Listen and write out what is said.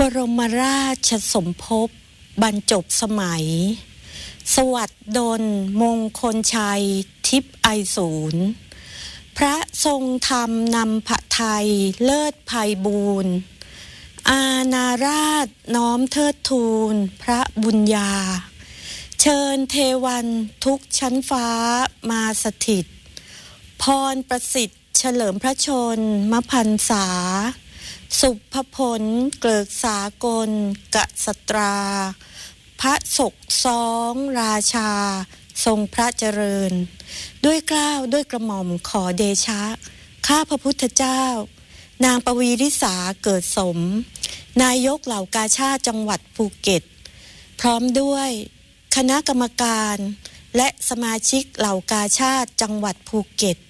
รมราชสมภพบรรจบสมัยสวัสดดลมงคลชัยทิพย์ไอศูนย์พระทรงธรรมนำพระไทยเลิศไพบูรณ์อาณาราชน้อมเทิดทูนพระบุญญาเชิญเทวันทุกชั้นฟ้ามาสถิตพรประสิทธิ์เฉลิมพระชนมพรรษาสุภผลเกลิกสากลกษัตราพระศกซ้องราชาทรงพระเจริญด้วยเกล้าด้วยกระหม่อมขอเดชะข้าพระพุทธเจ้านางปวีริษาเกิดสมนายกเหล่ากาชาดจังหวัดภูเก็ตพร้อมด้วยคณะกรรมการและสมาชิกเหล่ากาชาดจังหวัดภูเก็ต